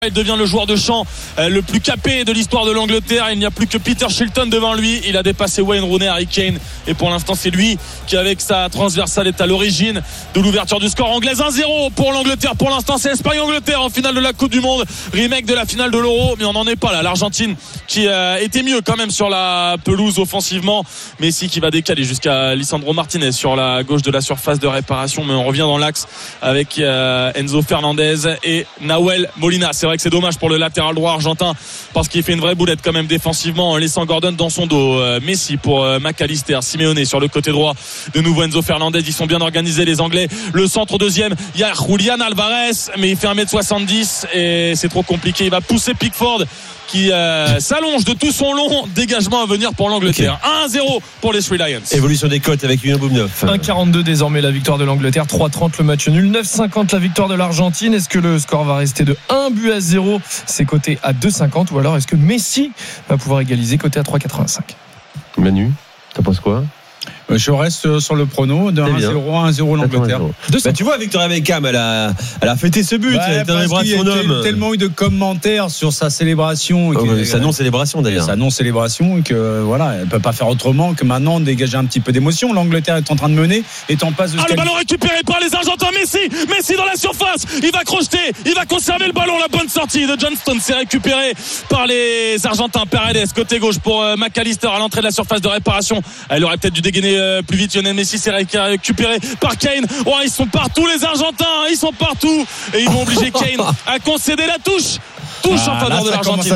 Il devient le joueur de champ le plus capé de l'histoire de l'Angleterre. Il n'y a plus que Peter Shilton devant lui. Il a dépassé Wayne Rooney, Harry Kane. Et pour l'instant, c'est lui qui, avec sa transversale, est à l'origine de l'ouverture du score anglaise. 1-0 pour l'Angleterre. Pour l'instant, c'est Espagne-Angleterre en finale de la Coupe du Monde. Remake de la finale de l'Euro. Mais on n'en est pas là. L'Argentine qui était mieux quand même sur la pelouse offensivement. Messi qui va décaler jusqu'à Lisandro Martinez sur la gauche de la surface de réparation. Mais on revient dans l'axe avec Enzo Fernandez et Nahuel Molina. C'est vrai que c'est dommage pour le latéral droit argentin parce qu'il fait une vraie boulette quand même défensivement en laissant Gordon dans son dos. Messi pour McAllister, Simeone sur le côté droit, de nouveau Enzo Fernandez. Ils sont bien organisés les Anglais. Le centre deuxième, il y a Julián Alvarez mais il fait 1m70 et c'est trop compliqué. Il va pousser Pickford qui s'allonge de tout son long. Dégagement à venir pour l'Angleterre. 1-0 pour les Three Lions. Évolution des cotes avec Julien Boumneuf. 1,42 désormais la victoire de l'Angleterre, 3,30 le match nul, 9,50 la victoire de l'Argentine. Est-ce que le score va rester de 1-0? C'est coté à 2,50 ou alors est-ce que Messi va pouvoir égaliser, coté à 3,85? Manu, t'en penses quoi? Je reste sur le prono de 1-0 à 1-0 l'Angleterre. Tu vois, Victoria Beckham, elle a fêté ce but. Elle était dans les bras de son homme. Il y a tellement eu de commentaires sur sa célébration. Sa non-célébration d'ailleurs. Sa non-célébration, que voilà, elle ne peut pas faire autrement que maintenant dégager un petit peu d'émotion. L'Angleterre est en train de mener, est en passe de le ballon récupéré par les Argentins. Messi dans la surface. Il va crocheter, il va conserver le ballon. La bonne sortie de John Stones, c'est récupéré par les Argentins. Paredes, côté gauche pour McAllister à l'entrée de la surface de réparation. Elle aurait peut-être dû dégainer plus vite. Lionel Messi s'est récupéré par Kane. Ils sont partout les Argentins, ils sont partout et ils vont obliger Kane à concéder la touche en faveur de l'Argentine.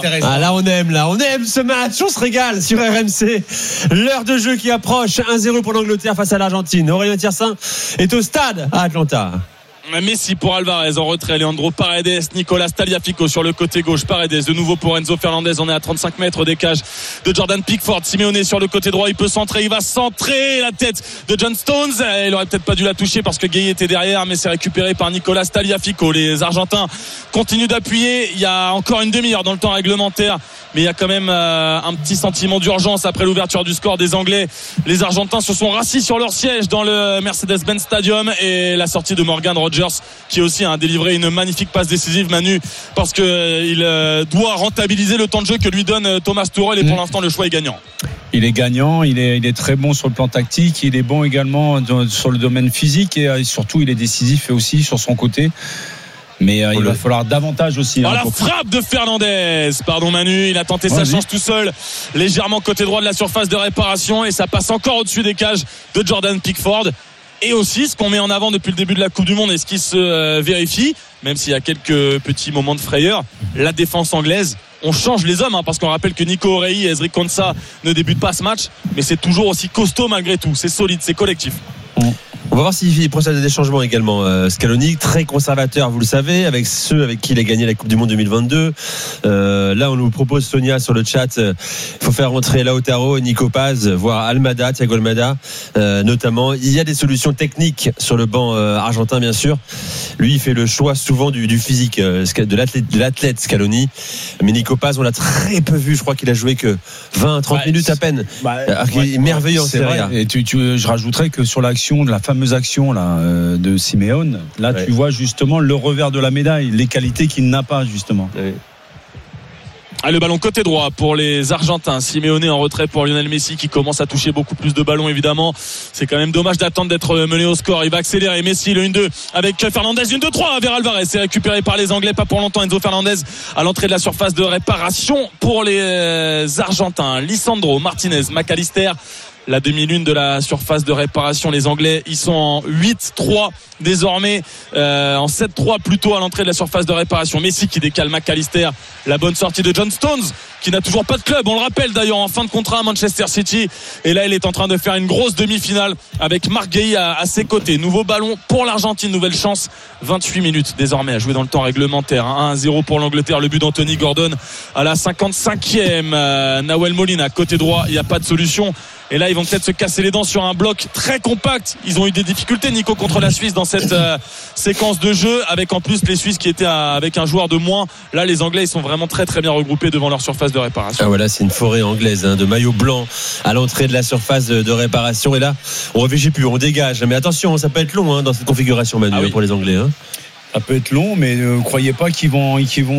Là on aime ce match, on se régale sur RMC. L'heure de jeu qui approche. 1-0 pour l'Angleterre face à l'Argentine. Aurélien Tiersin est au stade à Atlanta. Messi pour Alvarez en retrait, Leandro Paredes, Nicolas Tagliafico sur le côté gauche, Paredes de nouveau pour Enzo Fernandez. On est à 35 mètres des cages de Jordan Pickford. Simeone sur le côté droit, il peut centrer, il va centrer la tête de John Stones. Il aurait peut-être pas dû la toucher parce que Gueye était derrière, mais c'est récupéré par Nicolas Tagliafico. Les Argentins continuent d'appuyer. Il y a encore une demi-heure dans le temps réglementaire, mais il y a quand même un petit sentiment d'urgence après l'ouverture du score des Anglais. Les Argentins se sont rassis sur leur siège dans le Mercedes-Benz Stadium et la sortie de Morgan Rogers qui aussi a délivré une magnifique passe décisive, Manu, parce qu'il doit rentabiliser le temps de jeu que lui donne Thomas Tuchel et pour l'instant le choix est gagnant. Il est gagnant, il est très bon sur le plan tactique, il est bon également sur le domaine physique et surtout il est décisif et aussi sur son côté. Mais il va falloir davantage aussi. La frappe de Fernandez. Pardon Manu, il a tenté sa chance tout seul, légèrement côté droit de la surface de réparation et ça passe encore au-dessus des cages de Jordan Pickford. Et aussi ce qu'on met en avant depuis le début de la Coupe du Monde et ce qui se vérifie, même s'il y a quelques petits moments de frayeur, la défense anglaise, on change les hommes parce qu'on rappelle que Nico Orei et Ezri Konsa ne débutent pas ce match, mais c'est toujours aussi costaud malgré tout, c'est solide, c'est collectif. On va voir s'il procède à des changements également. Scaloni, très conservateur, vous le savez, avec ceux avec qui il a gagné la Coupe du Monde 2022. Là, on nous propose, Sonia, sur le chat, il faut faire rentrer Lautaro, Nico Paz, voire Almada, Thiago Almada, notamment. Il y a des solutions techniques sur le banc argentin, bien sûr. Lui, il fait le choix souvent du physique, de l'athlète Scaloni. Mais Nico Paz, on l'a très peu vu. Je crois qu'il a joué que 20-30 minutes à peine. Il est merveilleux en Serie A. Et je rajouterais que sur l'action de la fameuse action là, de Simeone, là tu vois justement le revers de la médaille, les qualités qu'il n'a pas justement. Le ballon côté droit pour les Argentins. Simeone en retrait pour Lionel Messi qui commence à toucher beaucoup plus de ballons évidemment. C'est quand même dommage d'attendre d'être mené au score. Il va accélérer. Messi le 1-2 avec Fernandez, 1-2-3 vers Alvarez. C'est récupéré par les Anglais, pas pour longtemps. Enzo Fernandez à l'entrée de la surface de réparation pour les Argentins. Lisandro Martinez, McAllister. La demi-lune de la surface de réparation. Les Anglais, ils sont en 8-3 désormais, en 7-3 plutôt à l'entrée de la surface de réparation. Messi qui décale McAllister. La bonne sortie de John Stones qui n'a toujours pas de club, on le rappelle d'ailleurs, en fin de contrat à Manchester City. Et là il est en train de faire une grosse demi-finale avec Marc Gueye à ses côtés. Nouveau ballon pour l'Argentine, nouvelle chance. 28 minutes désormais à jouer dans le temps réglementaire. 1-0 pour l'Angleterre, le but d'Anthony Gordon à la 55e. Nahuel Molina côté droit, il n'y a pas de solution. Et là ils vont peut-être se casser les dents sur un bloc très compact. Ils ont eu des difficultés, Nico, contre la Suisse dans cette séquence de jeu, avec en plus les Suisses qui étaient avec un joueur de moins. Là les Anglais ils sont vraiment très très bien regroupés devant leur surface de réparation. Voilà, c'est une forêt anglaise de maillots blancs à l'entrée de la surface de réparation. Et là on réfléchit plus, on dégage. Mais attention, ça peut être long dans cette configuration, Manu, pour les Anglais. Ça peut être long, mais ne croyez pas qu'ils vont